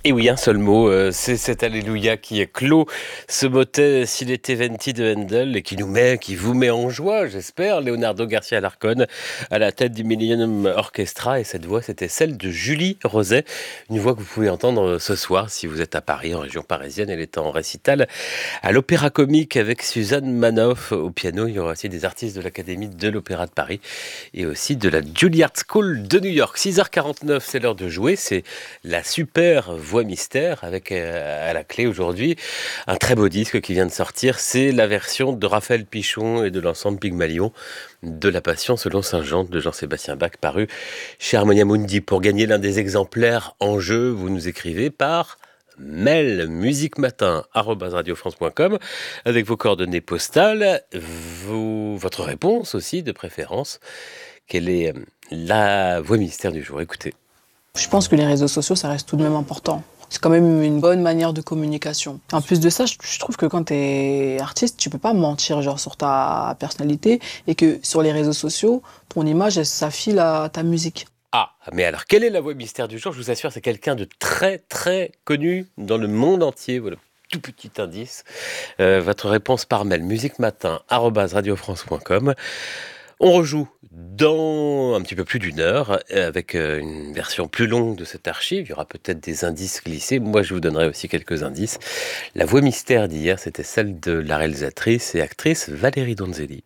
Et oui, un seul mot, c'est cet Alléluia qui clôt ce motet Silete Venti de Handel et qui vous met en joie, j'espère. Leonardo Garcia Alarcón à la tête du Millennium Orchestra, et cette voix, c'était celle de Julie Roset, une voix que vous pouvez entendre ce soir si vous êtes à Paris, en région parisienne. Elle est en récital à l'Opéra Comique avec Suzanne Manoff au piano. Il y aura aussi des artistes de l'Académie de l'Opéra de Paris et aussi de la Juilliard School de New York. 6h49, c'est l'heure de jouer. C'est la super voix mystère avec à la clé aujourd'hui un très beau disque qui vient de sortir. C'est la version de Raphaël Pichon et de l'ensemble Pygmalion de La Passion selon Saint Jean de Jean-Sébastien Bach, paru chez Harmonia Mundi. Pour gagner l'un des exemplaires en jeu, vous nous écrivez par mail musicmatin@radiofrance.com avec vos coordonnées postales, votre réponse aussi de préférence. Quelle est la voix mystère du jour? Écoutez. Je pense que les réseaux sociaux, ça reste tout de même important. C'est quand même une bonne manière de communication. En plus de ça, je trouve que quand t'es artiste, tu peux pas mentir genre sur ta personnalité et que sur les réseaux sociaux, ton image, elle s'affile à ta musique. Ah, mais alors, quelle est la voix mystère du jour? Je vous assure, c'est quelqu'un de très, très connu dans le monde entier. Voilà, tout petit indice. Votre réponse par mail, musicmatin@radiofrance.com. On rejoue dans un petit peu plus d'une heure avec une version plus longue de cette archive. Il y aura peut-être des indices glissés. Moi, je vous donnerai aussi quelques indices. La voix mystère d'hier, c'était celle de la réalisatrice et actrice Valérie Donzelli.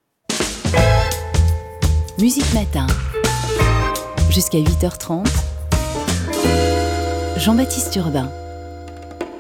Musique Matin, jusqu'à 8h30, Jean-Baptiste Urbain.